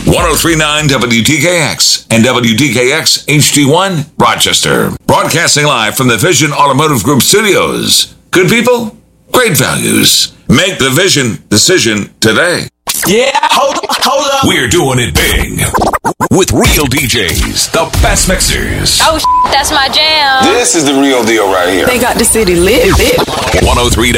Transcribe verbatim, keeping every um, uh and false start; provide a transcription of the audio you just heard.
three point nine W D K X and W D K X H D one, Rochester. Broadcasting live from the Vision Automotive Group studios. Good people, great values. Make the Vision decision today. Yeah, hold up, hold up. We're doing it big with real D Js, the best mixers. Oh, that's my jam. This is the real deal right here. They got the city lit. lit. one oh three